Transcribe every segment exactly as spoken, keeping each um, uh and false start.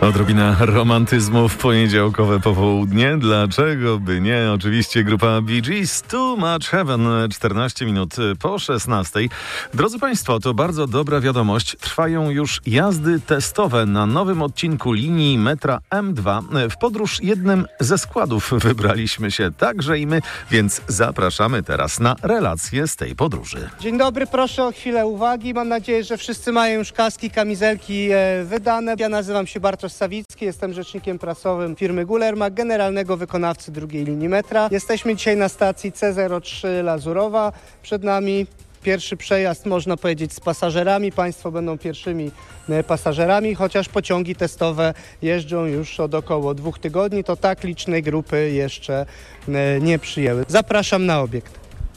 Odrobina romantyzmu w poniedziałkowe popołudnie. Dlaczego by nie? Oczywiście grupa Bee Gees, Too Much Heaven, czternaście minut po szesnastej. Drodzy Państwo, to bardzo dobra wiadomość. Trwają już jazdy testowe na nowym odcinku linii metra M dwa. W podróż jednym ze składów wybraliśmy się także i my, więc zapraszamy teraz na relację z tej podróży. Dzień dobry, proszę o chwilę uwagi. Mam nadzieję, że wszyscy mają już kaski, kamizelki e, wydane. Ja nazywam się Bartosz Sawicki, jestem rzecznikiem prasowym firmy Gulermak, generalnego wykonawcy drugiej linii metra. Jesteśmy dzisiaj na stacji C zero trzy Lazurowa. Przed nami pierwszy przejazd, można powiedzieć, z pasażerami. Państwo będą pierwszymi pasażerami, chociaż pociągi testowe jeżdżą już od około dwóch tygodni. To tak licznej grupy jeszcze nie przyjęły. Zapraszam na obiekt.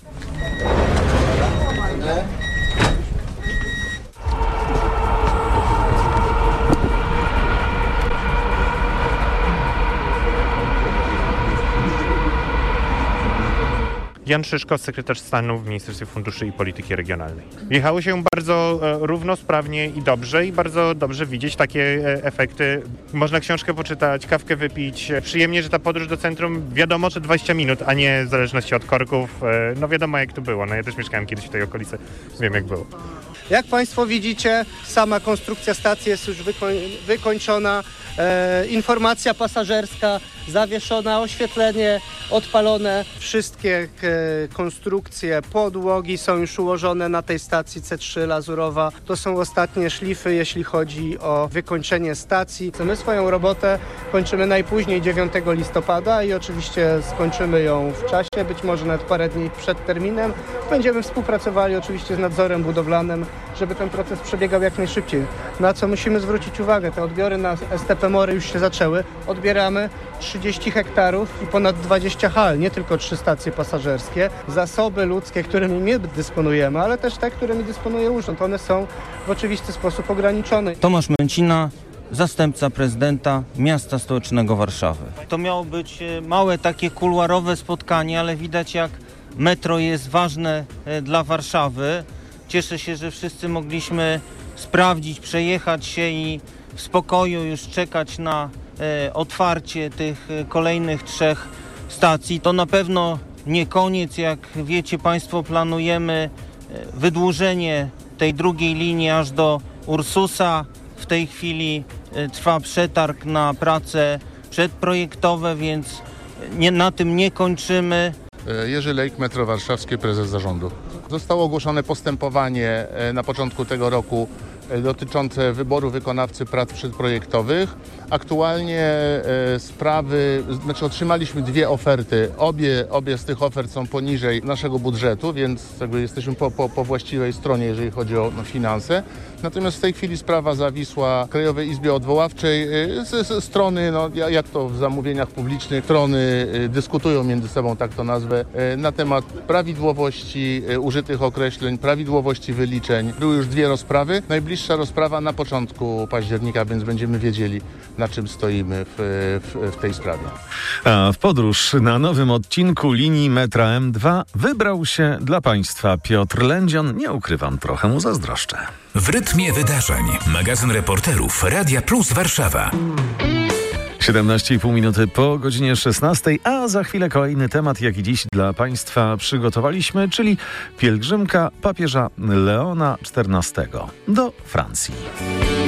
Jan Szyszko, sekretarz stanu w Ministerstwie Funduszy i Polityki Regionalnej. Jechało się bardzo e, równo, sprawnie i dobrze i bardzo dobrze widzieć takie e, efekty. Można książkę poczytać, kawkę wypić. Przyjemnie, że ta podróż do centrum, wiadomo, że dwadzieścia minut, a nie w zależności od korków. E, no wiadomo, jak to było. No ja też mieszkałem kiedyś w tej okolicy, wiem jak było. Jak Państwo widzicie, sama konstrukcja stacji jest już wykoń- wykończona. E, informacja pasażerska zawieszona, oświetlenie odpalone. Wszystkie e, konstrukcje, podłogi są już ułożone na tej stacji C trzy Lazurowa. To są ostatnie szlify, jeśli chodzi o wykończenie stacji. My swoją robotę kończymy najpóźniej dziewiątego listopada i oczywiście skończymy ją w czasie, być może nawet parę dni przed terminem. Będziemy współpracowali oczywiście z nadzorem budowlanym, żeby ten proces przebiegał jak najszybciej. Na co musimy zwrócić uwagę, te odbiory na S T P Mory już się zaczęły. Odbieramy trzydzieści hektarów i ponad dwadzieścia hal, nie tylko trzy stacje pasażerskie. Zasoby ludzkie, którymi my dysponujemy, ale też te, którymi dysponuje urząd. One są w oczywisty sposób ograniczone. Tomasz Męcina, zastępca prezydenta miasta stołecznego Warszawy. To miało być małe takie kuluarowe spotkanie, ale widać jak metro jest ważne dla Warszawy. Cieszę się, że wszyscy mogliśmy sprawdzić, przejechać się i w spokoju już czekać na e, otwarcie tych e, kolejnych trzech stacji. To na pewno nie koniec, jak wiecie Państwo, planujemy e, wydłużenie tej drugiej linii aż do Ursusa. W tej chwili e, trwa przetarg na prace przedprojektowe, więc nie, na tym nie kończymy. Jerzy Lejk, Metro Warszawskie, prezes zarządu. Zostało ogłoszone postępowanie na początku tego roku dotyczące wyboru wykonawcy prac przedprojektowych. Aktualnie e, sprawy, znaczy otrzymaliśmy dwie oferty. Obie, obie z tych ofert są poniżej naszego budżetu, więc jakby jesteśmy po, po, po właściwej stronie, jeżeli chodzi o no, finanse. Natomiast w tej chwili sprawa zawisła Krajowej Izbie Odwoławczej. E, z, z strony, no, jak to w zamówieniach publicznych, strony e, dyskutują między sobą, tak to nazwę, e, na temat prawidłowości e, użytych określeń, prawidłowości wyliczeń. Były już dwie rozprawy. Najbliższa rozprawa na początku października, więc będziemy wiedzieli, na czym stoimy w, w, w tej sprawie. A w podróż na nowym odcinku linii metra M dwa wybrał się dla Państwa Piotr Lędzion. Nie ukrywam, trochę mu zazdroszczę. W rytmie wydarzeń. Magazyn reporterów Radia Plus Warszawa. siedemnaście i pół minuty po godzinie szesnastej, a za chwilę kolejny temat, jaki dziś dla Państwa przygotowaliśmy, czyli pielgrzymka papieża Leona czternastego do Francji.